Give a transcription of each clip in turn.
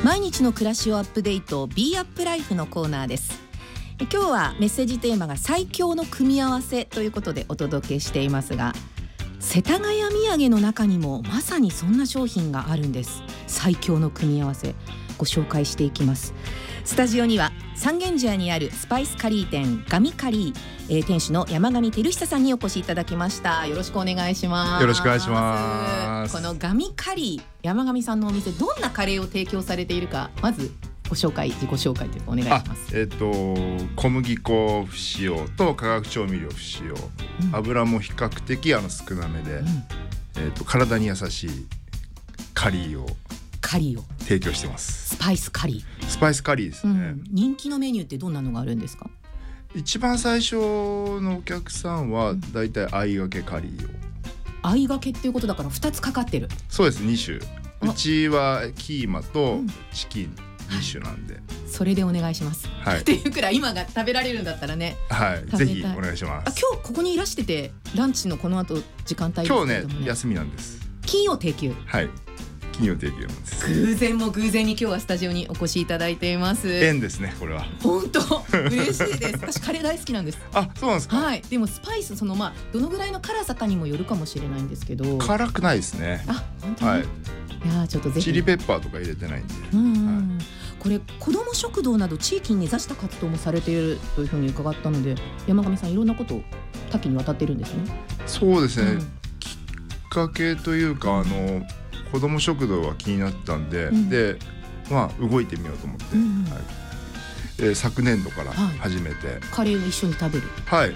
毎日の暮らしをアップデート B アップライフのコーナーです。今日はメッセージテーマが最強の組み合わせということでお届けしていますが、世田谷土産の中にもまさにそんな商品があるんです。最強の組み合わせご紹介していきます。スタジオには三軒茶屋にあるスパイスカリー店ガミカリー、店主の山上照久さんにお越しいただきました。よろしくお願いします。 よろしくお願いします。 このガミカリー、山上さんのお店どんなカレーを提供されているか、まず自己紹介というかお願いします。 小麦粉不使用と化学調味料不使用、油も比較的少なめで、体に優しいカリーを提供してます。 スパイスカリーですね、 人気のメニューってどんなのがあるんですか？ 一番最初のお客さんはだいたい相掛けカリーを、 相掛けっていうことだから2つかかってる。 そうです、2種。うちはキーマとチキン2種なんで、 それでお願いします、っていうくらい今が食べられるんだったらね、 ぜひお願いします。 今日ここにいらしててランチのこの後時間帯ですけども、 今日ね休みなんです。 金曜定休。 金曜定休なんです。 偶然に今日はスタジオにお越しいただいています。 縁ですね、これは。 本当嬉しいです。私カレー大好きなんです。 そうなんですか。 でもスパイスどのぐらいの辛さかにもよるかもしれないんですけど、 辛くないですね。 本当に、いやちょっとぜひチリペッパーとか入れてないんで、 これ子ども食堂など地域に根ざした活動もされているというふうに伺ったので、山上さんいろんなこと多岐にわたっているんですね。 そうですね、きっかけというか子ども食堂が気になったんで、動いてみようと思って、昨年度から始めて、 カレーを一緒に食べる。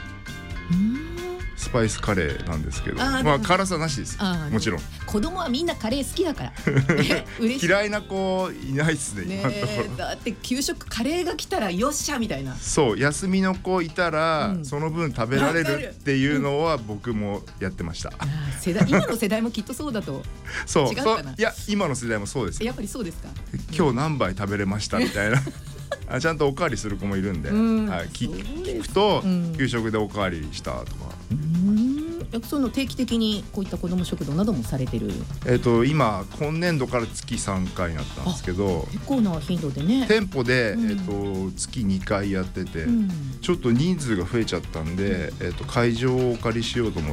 スパイスカレーなんですけど、辛さなしです。もちろん子供はみんなカレー好きだから嬉しい。 嫌いな子いないですね、今のところ。 だって給食カレーが来たらよっしゃみたいな。 そう、休みの子いたら、その分食べられるっていうのは僕もやってました。 今の世代もきっとそうだと。 そう違うかな。 いや今の世代もそうですよ。 やっぱりそうですか。 今日何杯食べれましたみたいなちゃんとおかわりする子もいるんで、聞くと給食でおかわりしたとか。 その定期的にこういった子ども食堂などもされてる。 今今年度から月3回になったんですけど、 結構な頻度でね。 店舗で、月2回やってて、ちょっと人数が増えちゃったんで、会場をお借りしようと思って、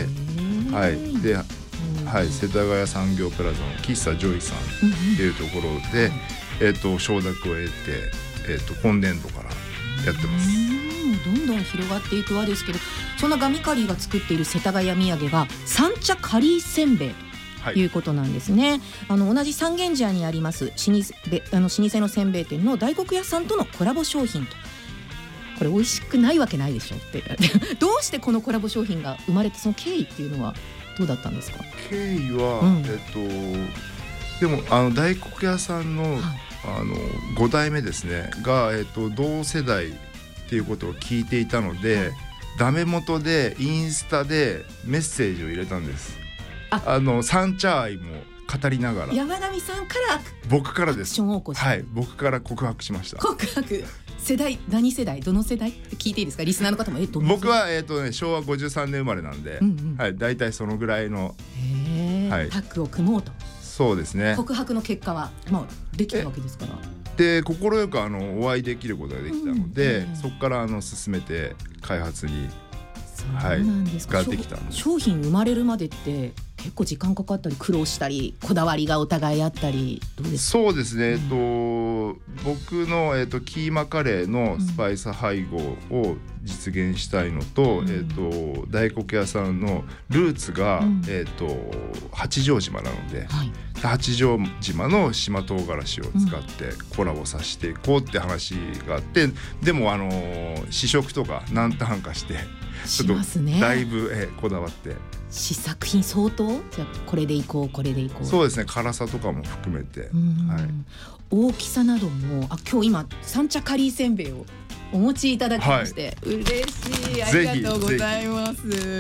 で、世田谷産業プラザの喫茶ジョイさんっていうところで、承諾を得て、今年度からやってます。 どんどん広がっていくわですけど、そんなガミカリーが作っている世田谷土産が三茶カリーせんべいということなんですね。同じ三軒茶屋にあります老舗のせんべい店の大黒屋さんとのコラボ商品と。これ美味しくないわけないでしょってどうしてこのコラボ商品が生まれて、その経緯っていうのはどうだったんですか？ 経緯は、でも大黒屋さんの、5代目ですねが、同世代っていうことを聞いていたので、ダメ元でインスタでメッセージを入れたんです。三茶愛も語りながら。 山上さんから僕からです。 アクションを起こし僕から告白しました。 告白。世代何世代どの世代って聞いていいですか？リスナーの方も僕は昭和53年生まれなんで、だいたいそのぐらいのタッグを組もうと。 そうですね。 告白の結果はできたわけですから。 で快くお会いできることができたので、そこから進めて開発にができたんです。 商品生まれるまでって結構時間かかったり苦労したり、こだわりがお互いあったり、どうですか？ そうですね、僕の、キーマカレーのスパイス配合を実現したいのと、大黒屋さんのルーツが、八丈島なので、八丈島の島唐辛子を使ってコラボさせていこうって話があって、でも試食とか何ターンかしてちょっとだいぶ、こだわって試作品相当じゃあこれでいこう。 そうですね、辛さとかも含めて、 大きさなども今日今三茶カリーせんべいをお持ちいただきまして、嬉しい、ありがとうございます。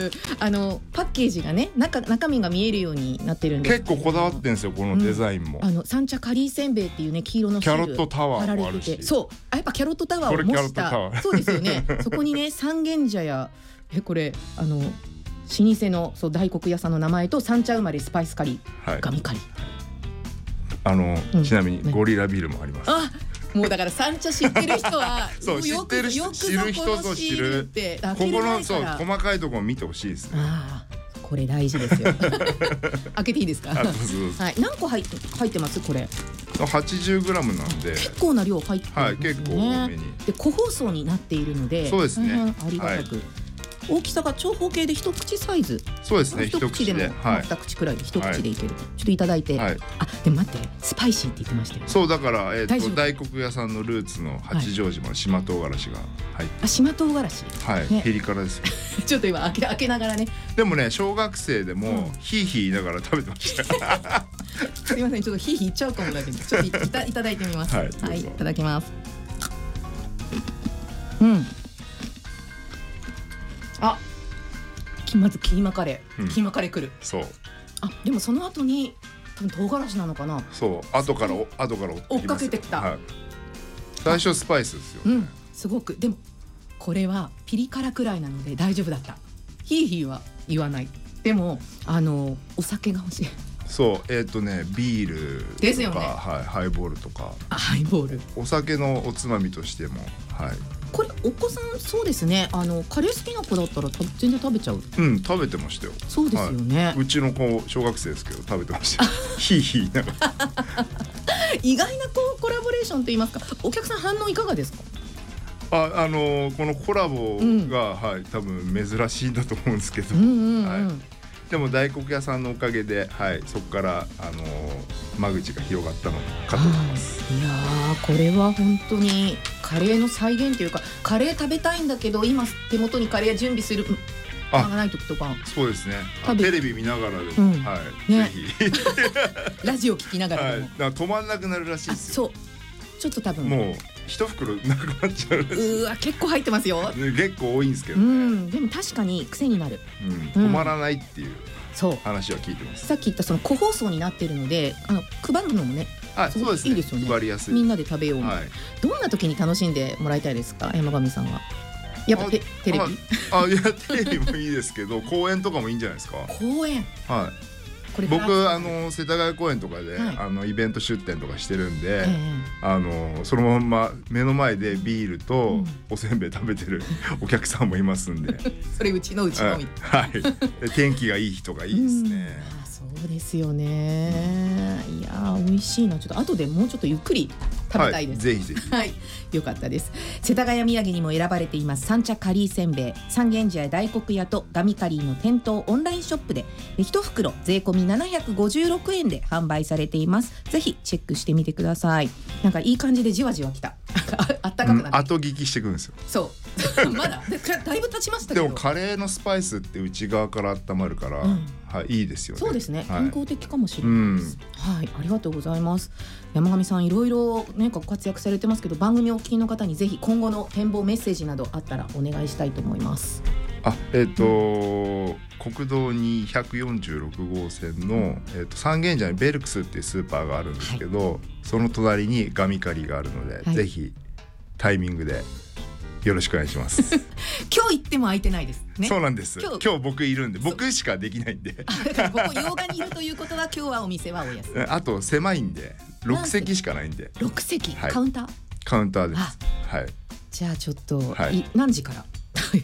パッケージがね、中身が見えるようになってるんですけど、 結構こだわってんですよ、このデザインも。 三茶カリーせんべいっていうね、黄色のシールキャロットタワーもあるし、 やっぱキャロットタワーを模した、そうですよねそこにね、三軒茶屋これ老舗の大黒屋さんの名前と三茶生まれスパイスカリー、ガミカリーちなみにゴリラビールもあります。 あ、もうだから三茶知ってる人はそう知ってる人、知る人ぞ知る。ここのそう細かいところ見てほしいですね。 ああ、これ大事ですよ。開けていいですか。はい、何個入ってますこれ。 80g なんで結構な量入ってるんですね。 結構多めに。 で個包装になっているので、 そうですね。 ありがたく。大きさが長方形で一口サイズ。 そうですね。 一口でも二口くらいで一口でいける。ちょっといただいて。あ、でも待って、スパイシーって言ってましたよ。 そうだから大黒屋さんのルーツの八丈島の島唐辛子が入って。 あ、島唐辛子。 はい。ピリ辛ですよ。 ちょっと今開けながらね。 でもね、小学生でもヒーヒー言いながら食べてました。 すみません、ちょっとヒーヒー言っちゃうかもだけど、ちょっといただいてみます。はい、いただきます。あ、まずキーマカレーくる。そう。あ、でもその後に多分唐辛子なのかな。 そう、後から追っかけてきた。 最初スパイスですよ。 すごく。でもこれはピリ辛くらいなので大丈夫だった。ヒーヒーは言わない。でもお酒が欲しい。 そう、ビールとかですよね。 ハイボールとか。 ハイボール。 お酒のおつまみとしても、はい。 これお子さんそうですね。カレー好きな子だったら全然食べちゃう。 食べてましたよ。 そうですよね。 うちの子小学生ですけど食べてました。ヒーヒーなんか。 意外なコラボレーションと言いますか。お客さん反応いかがですか。 このコラボが多分珍しいんだと思うんですけど。でも大黒屋さんのおかげで、そこから間口が広がったのかと思います。 いやー、これは本当にカレーの再現というか、カレー食べたいんだけど今手元にカレー準備するがない時とか。 そうですね。テレビ見ながらでも、ぜひラジオ聞きながらでも、 止まんなくなるらしいですよ。 そう、ちょっと多分もう一袋なくなっちゃう。 うわ、結構入ってますよ。 結構多いんですけどね。 でも確かに癖になる。 止まらないっていう話は聞いてます。 さっき言ったその個包装になっているので、配るのもね、 そうですね。いいですよね。配りやすい。 みんなで食べよう。どんな時に楽しんでもらいたいですか、山上さんは。やっぱテレビ？いやテレビもいいですけど、公園とかもいいんじゃないですか。 公園。 はい。僕世田谷公園とかでイベント出店とかしてるんで、そのまま目の前でビールとおせんべい食べてるお客さんもいますんで。 それうちのみ。はい。 天気がいい日とかいいですね。 そうですよね。いや美味しいな。ちょっと後でもうちょっとゆっくり食べたいです。 ぜひぜひ。 はい、よかったです。世田谷土産にも選ばれています三茶カリーせんべい、三軒茶屋大黒屋とガミカリーの店頭オンラインショップで1袋税込み756円で販売されています。ぜひチェックしてみてください。なんかいい感じでじわじわきた。あったかくなって。 後聞きしてくるんですよ。 そう。まだだいぶ経ちましたけど。 でもカレーのスパイスって内側から温まるから、いいですよね。 そうですね。健康的かもしれないです。はい、ありがとうございます。山上さんいろいろねご活躍されてますけど、番組をお聞きの方にぜひ今後の展望メッセージなどあったらお願いしたいと思います。 国道246号線の三軒茶屋にベルクスっていうスーパーがあるんですけど、その隣にガミカリーがあるので、ぜひタイミングでよろしくお願いします。 今日行っても空いてないですね。 そうなんです。今日僕いるんで、僕しかできないんで。 だからここ洋画にいるということは今日はお店はお休み。 あと狭いんで6席しかないんで。 6席、カウンター？ カウンターです。はい。 じゃあちょっと何時から？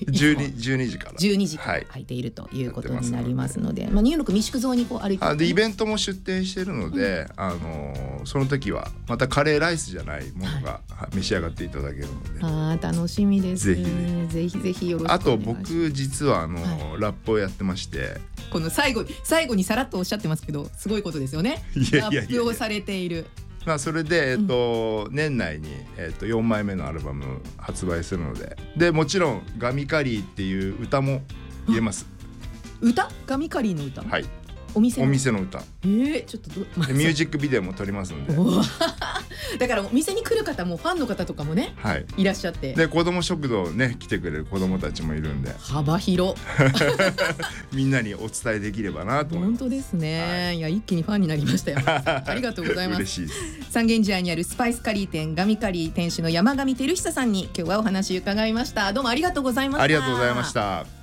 12時から 12時から空いているということになりますので、入力未宿蔵にこう歩いて、 イベントも出店しているので、その時はまたカレーライスじゃないものが召し上がっていただけるので、 楽しみです。ぜひぜひよろしくお願いします。 あと僕実はラップをやってまして、 この最後にさらっとおっしゃってますけど、すごいことですよね。ラップをされている。 それで、年内に、4枚目のアルバム発売するので、もちろんガミカリーっていう歌も入れます。 歌？ガミカリーの歌？ はい。 お店の歌。 ちょっとミュージックビデオも撮りますので。 だからお店に来る方もファンの方とかもね、いらっしゃって、 で子ども食堂ね来てくれる子どもたちもいるんで、 幅広みんなにお伝えできればなと思います。 本当ですね。いや一気にファンになりましたよ。ありがとうございます。 嬉しいです。 三軒茶屋にあるスパイスカリー店ガミカリー店主の山上照久さんに今日はお話伺いました。どうもありがとうございました。 ありがとうございました。